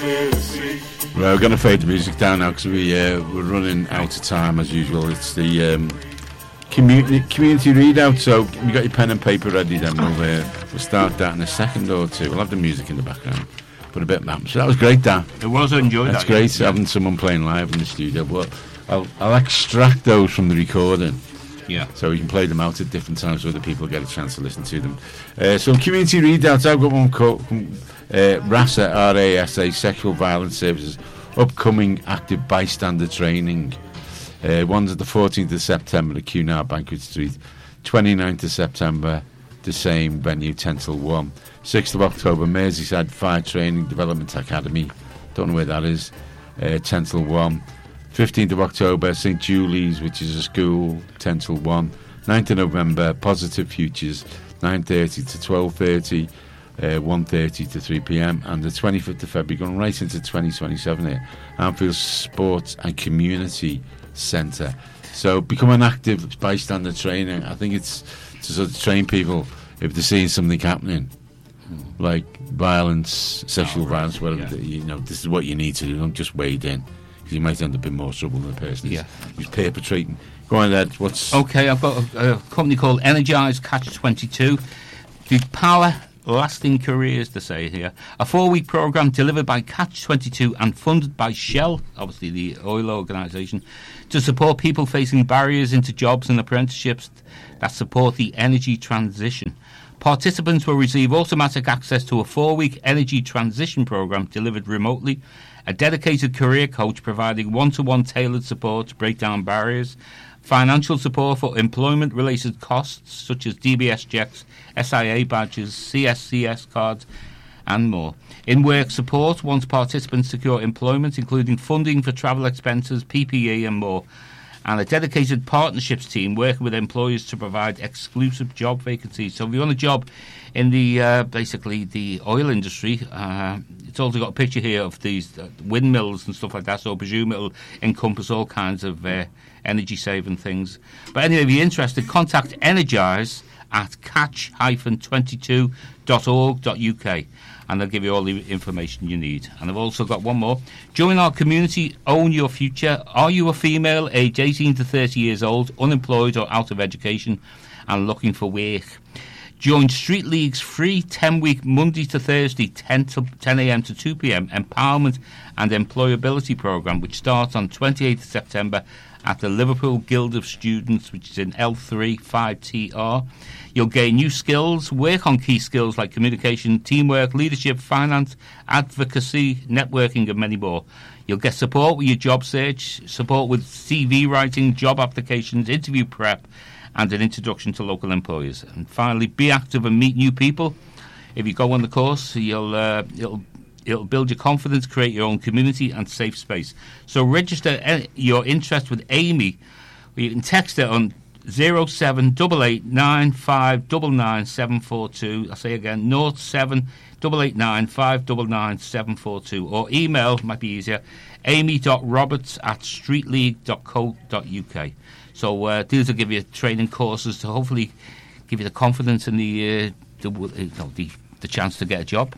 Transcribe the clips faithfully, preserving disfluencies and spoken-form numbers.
Right, we're going to fade the music down now because we, uh, we're running out of time as usual. It's the um, community community readout, so you got your pen and paper ready then. We'll, uh, we'll start that in a second or two. We'll have the music in the background. Put a bit of that. So that was great, Dan. It was, I enjoyed That's that. That's great, yeah. Having someone playing live in the studio. But I'll, I'll extract those from the recording. Yeah. So we can play them out at different times so other people get a chance to listen to them. Uh, so community readouts, I've got one called uh, RASA, R A S A, Sexual Violence Services, upcoming active bystander training. Uh, one's at the fourteenth of September at Cunard Banquet Street, twenty-ninth of September, the same venue, ten till one. sixth of October, Merseyside Fire Training Development Academy, don't know where that is, uh, ten till one. fifteenth of October, St Julie's, which is a school, ten till one. ninth of November, Positive Futures, nine thirty to twelve thirty, uh, one thirty to three p.m. And the twenty-fifth of February, going right into twenty twenty-seven here, Anfield Sports and Community Centre. So become an active bystander trainer. I think it's to sort of train people if they're seeing something happening, like violence, sexual oh, right. violence, whatever, yeah. you know, this is what you need to do. Don't just wade in. You might end up in more trouble than the person yeah. who's perpetrating. Go on, Ed. What's okay? I've got a, a company called Energize Catch twenty-two. The power lasting careers, to say here. A four-week program delivered by Catch twenty-two and funded by Shell, obviously the oil organisation, to support people facing barriers into jobs and apprenticeships that support the energy transition. Participants will receive automatic access to a four-week energy transition program delivered remotely, a dedicated career coach providing one-to-one tailored support to break down barriers, financial support for employment-related costs such as D B S checks, S I A badges, C S C S cards, and more. In-work support once participants secure employment, including funding for travel expenses, P P E, and more. And a dedicated partnerships team working with employers to provide exclusive job vacancies. So if you want a job in the uh, basically the oil industry, uh, it's also got a picture here of these uh, windmills and stuff like that, so I presume it'll encompass all kinds of uh, energy-saving things. But anyway, if you're interested, contact Energize at catch twenty-two dot org dot U K, and they'll give you all the information you need. And I've also got one more. Join our community, own your future. Are you a female, aged eighteen to thirty years old, unemployed or out of education, and looking for work? Join Street League's free ten-week Monday to Thursday, ten a.m. to two p.m. empowerment and employability program, which starts on twenty-eighth of September at the Liverpool Guild of Students, which is in L three five T R. You'll gain new skills, work on key skills like communication, teamwork, leadership, finance, advocacy, networking, and many more. You'll get support with your job search, support with C V writing, job applications, interview prep, and an introduction to local employers. And finally, be active and meet new people. If you go on the course, you'll uh, it'll it'll build your confidence, create your own community and safe space. So register your interest with Amy. You can text her on zero seven eight eight nine five nine nine seven four two. I say again, zero seven eight eight nine five nine nine seven four two, or email, might be easier, amy dot roberts at street league dot co dot U K. So uh, these will give you training courses to hopefully give you the confidence and the uh, the, you know, the the chance to get a job.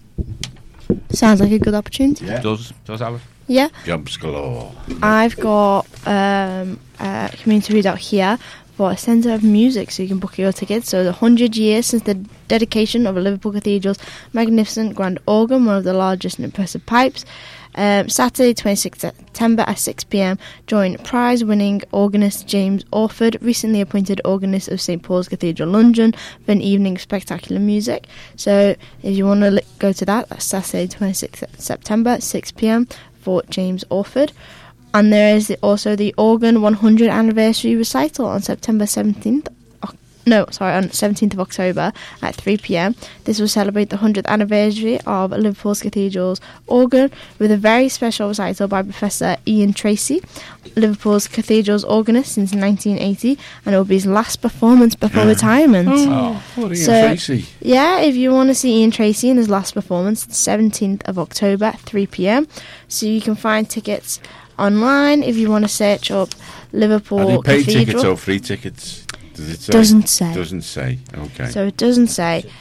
Sounds like a good opportunity. Yeah. Does does Alice? Yeah. Jobs galore. I've got um, a community readout here for a Centre of Music, so you can book your tickets. So the one hundred years since the dedication of Liverpool Cathedral's magnificent grand organ, one of the largest and impressive pipes. Um, Saturday, twenty-sixth of September at six p.m. Join prize-winning organist James Orford, recently appointed organist of Saint Paul's Cathedral, London, for an evening of spectacular music. So if you want to li- go to that, that's Saturday, twenty-sixth of September at six p.m. for James Orford. And there is also the Organ one hundred anniversary recital on September seventeenth. No, sorry, on seventeenth of October at three p.m. This will celebrate the one hundredth anniversary of Liverpool's Cathedral's organ with a very special recital by Professor Ian Tracy, Liverpool's Cathedral's organist since nineteen eighty, and it will be his last performance before yeah. retirement. Oh, oh Ian so, Tracy. Yeah, if you want to see Ian Tracy in his last performance, seventeenth of October at three p.m. So you can find tickets online if you want to search up Liverpool Are they paid Cathedral. tickets or free tickets? Does it say? Doesn't say. Doesn't say. Okay. So it doesn't say.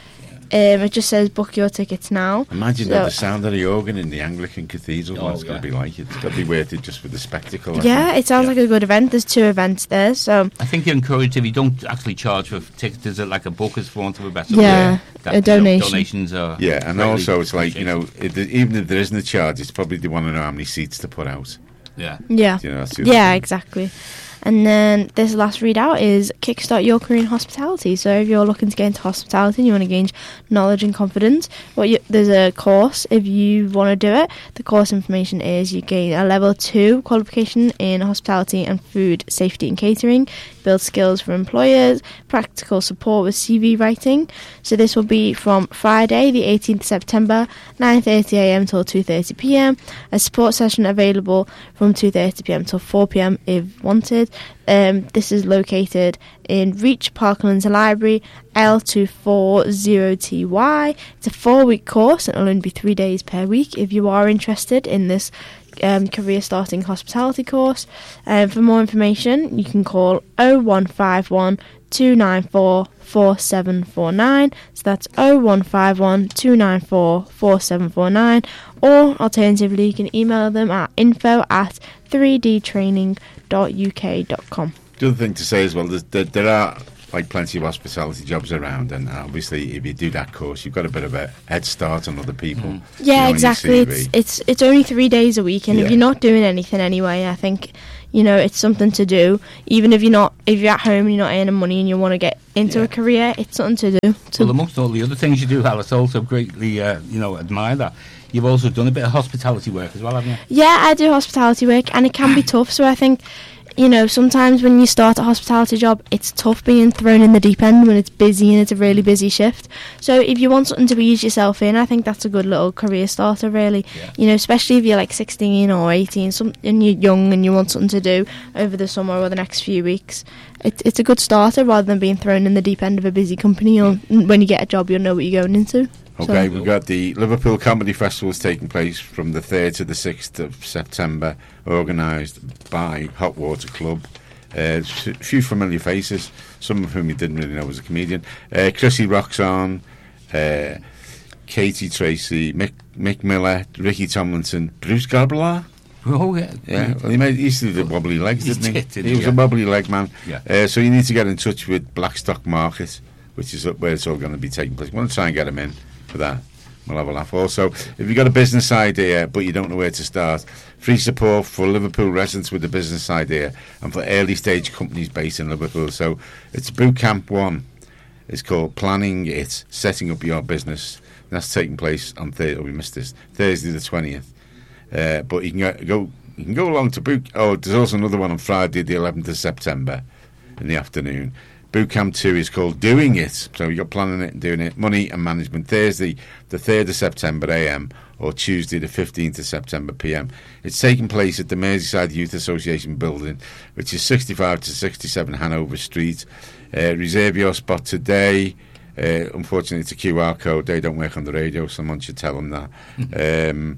Um, it just says book your tickets now. Imagine So- that the sound of the organ in the Anglican Cathedral. Oh, what it's yeah. going to be like. It's got to be worth it just for the spectacle. I Yeah, think. it sounds Yeah. like a good event. There's two events there, so I think you're encouraged if you don't actually charge for tickets, is it like a bookers for want of a better Yeah, word, that, a you know, donation. donations are Yeah, and greatly also it's like, you appreciated. know, it, even if there isn't a charge, it's probably they want to know how many seats to put out. Yeah. yeah. You know, that's the other Yeah, thing. exactly. And then this last readout is Kickstart Your Career in Hospitality. So if you're looking to get into hospitality and you want to gain knowledge and confidence, what you, there's a course if you want to do it. The course information is you gain a level two qualification in hospitality and food safety and catering, build skills for employers, practical support with C V writing. So this will be from Friday the eighteenth of September, nine thirty a m till two thirty p m. A support session available from two thirty p m till four p m if wanted. Um, this is located in Reach Parklands Library, L two forty T Y. It's a four-week course and it'll only be three days per week. If you are interested in this um, career starting hospitality course, um, for more information, you can call oh one five one, two nine four, four seven four nine. So that's oh one five one, two nine four, four seven four nine. Or alternatively, you can email them at info at three d training dot u k dot com. The other thing to say as well, there's, there, there are like plenty of hospitality jobs around, and obviously if you do that course, you've got a bit of a head start on other people. Mm. you know, Yeah, on your exactly. C V. It's it's it's only three days a week, and Yeah. if you're not doing anything anyway, I think you know it's something to do. Even if you're not, if you're at home and you're not earning money and you want to get into Yeah. a career, it's something to do. So, Well, amongst all the other things you do, Alice, I also greatly, uh, you know, admire that. You've also done a bit of hospitality work as well, haven't you? yeah, I do hospitality work, and it can be tough. So I think. You know, sometimes when you start a hospitality job, it's tough being thrown in the deep end when it's busy and it's a really busy shift. So if you want something to ease yourself in, I think that's a good little career starter, really. Yeah. You know, especially if you're like sixteen or eighteen some, and you're young and you want something to do over the summer or the next few weeks. It, it's a good starter rather than being thrown in the deep end of a busy company. You'll, when you get a job, you'll know what you're going into. Okay, So- we've got the Liverpool Comedy Festival is taking place from the third to the sixth of September, organised by Hot Water Club. Uh, a few familiar faces, some of whom you didn't really know was a comedian. Uh, Chrissy Roxon, uh, Katie Tracy, Mick, Mick Miller, Ricky Tomlinson, Bruce Gabler. Oh, yeah. Yeah, well, he, made, he used to do the wobbly legs, He didn't he? did, didn't he he? was Yeah. a wobbly leg man. Yeah. Uh, so you need to get in touch with Blackstock Market, which is up where it's all going to be taking place. We want to try and get him in for that. We'll have a laugh. Also, if you've got a business idea but you don't know where to start, free support for Liverpool residents with a business idea and for early stage companies based in Liverpool. So it's Boot Camp One. It's called Planning It, Setting Up Your Business. That's taking place on Thursday. Oh, we missed this Thursday the twentieth. Uh, but you can go, go. You can go along to Boot. Oh, there's also another one on Friday the eleventh of September in the afternoon. Boot Camp two is called Doing It. So you've got planning it and doing it. Money and management. Thursday, the third of September A M or Tuesday, the fifteenth of September P M. It's taking place at the Merseyside Youth Association building, which is sixty-five to sixty-seven Hanover Street. Uh, reserve your spot today. Uh, unfortunately, it's a Q R code. They don't work on the radio. Someone should tell them that. um,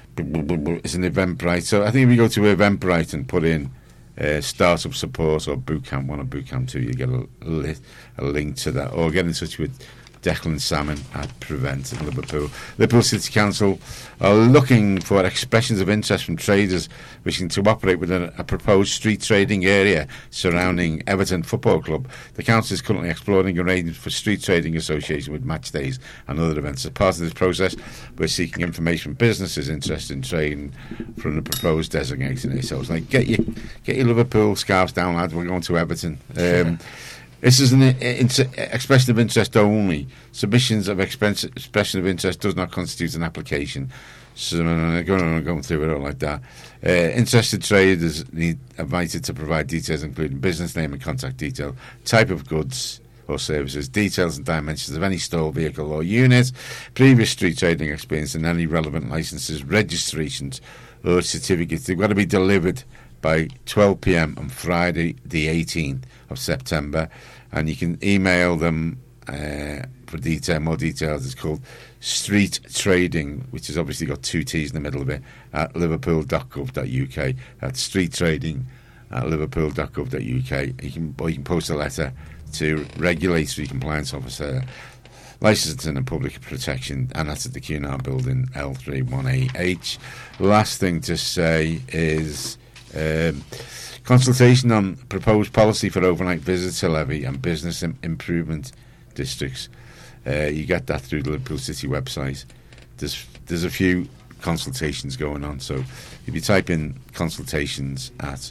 it's an Eventbrite. So I think if you go to Eventbrite and put in Uh, startup support or bootcamp one or bootcamp two, you get a, a, li- a link to that, or get in touch with Declan Salmon at Prevent in Liverpool. Liverpool City Council are looking for expressions of interest from traders wishing to operate within a, a proposed street trading area surrounding Everton Football Club. The council is currently exploring arrangements for street trading association with match days and other events. As part of this process, we're seeking information from businesses interested in trading from the proposed designated area. So it's like, get your, get your Liverpool scarves down, lads, we're going to Everton. Um, This is an uh, inter- expression of interest only. Submissions of expense- expression of interest does not constitute an application. So I'm going on going through it all like that. Uh, interested traders need invited to provide details including business name and contact detail, type of goods or services, details and dimensions of any store, vehicle or unit, previous street trading experience and any relevant licenses, registrations or certificates. They've got to be delivered by twelve p m on Friday the eighteenth of September, and you can email them uh, for detail, more details. It's called Street Trading, which has obviously got two T's in the middle of it, at liverpool dot gov dot u k. That's Street Trading at liverpool dot gov dot u k. You can, or you can post a letter to Regulatory Compliance Officer licensing and public protection, and that's at the Cunard building, L three one eight H. Last thing to say is um, consultation on proposed policy for overnight visitor levy and business im- improvement districts. Uh, you get that through the Liverpool City website. There's there's a few consultations going on, so if you type in consultations at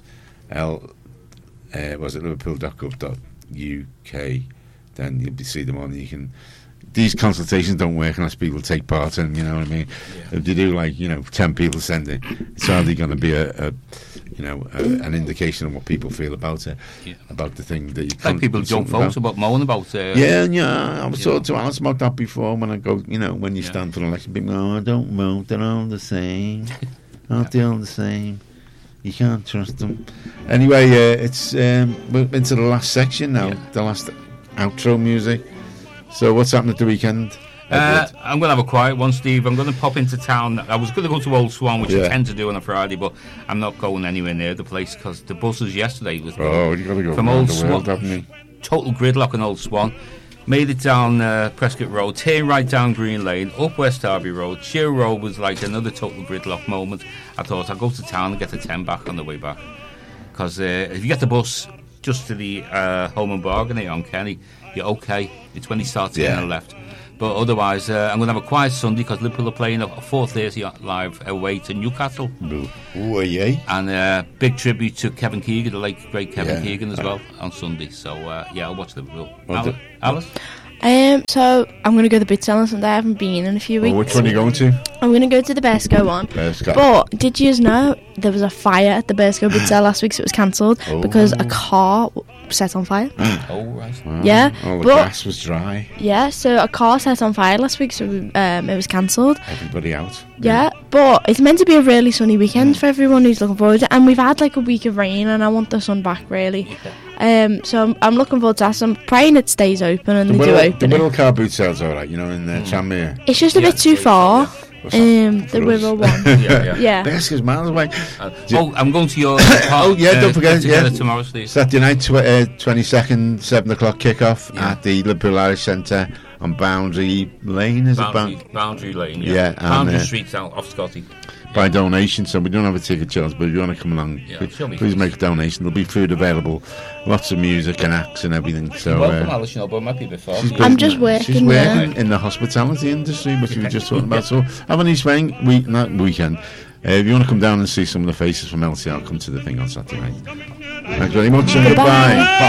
L uh, was it liverpool dot gov dot U K, then you'll be see them on. You can. These consultations don't work unless people take part in. You know what I mean? Yeah. If you do, like, you know, ten people send it, it's hardly going to be a, a you know a, an indication of what people feel about it, Yeah. about the thing that you. Like con- people don't consult vote about moan about. Uh, Yeah, yeah. I was you talking know. to Alice about that before when I go, you know, when you Yeah. stand for an election, people go, oh, I don't vote, they're all the same. Aren't they all the same? You can't trust them. Anyway, uh, it's um, we're into the last section now, Yeah. the last outro music. So what's happening at the weekend? Uh, Edward? I'm going to have a quiet one, Steve. I'm going to pop into town. I was going to go to Old Swan, which Yeah. I tend to do on a Friday, but I'm not going anywhere near the place because the buses yesterday was Oh, you got to go from around Old the world, Swan. haven't you? Total gridlock in Old Swan. Made it down uh, Prescott Road, turn right down Green Lane, up West Derby Road. Sheer Road was like another total gridlock moment. I thought I'd go to town and get the ten back on the way back. Because uh, if you get the bus just to the uh, Home and Bargain here on Kenny, you're okay. It's when you start taking Yeah. a left. But otherwise, uh, I'm going to have a quiet Sunday because Liverpool are playing at four thirty live away to Newcastle. Ooh, yeah. And uh, big tribute to Kevin Keegan, the late great Kevin Yeah. Keegan as well, on Sunday. So, uh, yeah, I'll watch Liverpool. Well, Alice? the- Alice? Um, so I'm going to go to the Bit Cell on Sunday. I haven't been in a few Well, weeks. which one are you going to? I'm going to go to the Bersco one. Bersco. But did you know there was a fire at the Bersco Bit Cell last week, so it was cancelled Oh. because a car w- set on fire. Oh, right. Wow. Yeah, All the but- gas was dry. Yeah, so a car set on fire last week, so um, it was cancelled. Everybody out. Yeah, but it's meant to be a really sunny weekend for everyone who's looking forward to it. And we've had like a week of rain, and I want the sun back really. Um, so I'm, I'm looking forward to that. So I'm praying it stays open, and The they do Wirral, the open it. Wirral car boot sale's all right, you know, in uh, Tranmere. It's just a Yeah, bit too yeah, far. What's that Um, the for us? Wirral one. Yeah, yeah. Yeah. Bersco's miles away. Uh, oh, I'm going to your. oh, yeah, don't forget, yeah. tomorrow, Steve. Saturday night, tw- uh, twenty-second, seven o'clock kick-off Yeah. at the Liverpool Irish Centre on Boundary Lane, is Boundary, it? Bound- Boundary Lane, yeah. Yeah, and, Boundary uh, Street out off Scotty. by donation, so we don't have a ticket charge, but if you want to come along, Yeah, please, show me please face. make a donation. There'll be food available, lots of music and acts and everything. So Welcome, uh, Alice, you know, but it might be a bit far. she's for you. I'm busy- just working, She's working yeah. in the hospitality industry, which we were just talking about. So have a nice week, week not weekend. Uh, if you want to come down and see some of the faces from L C R, come to the thing on Saturday night. Thanks very much and Goodbye. goodbye.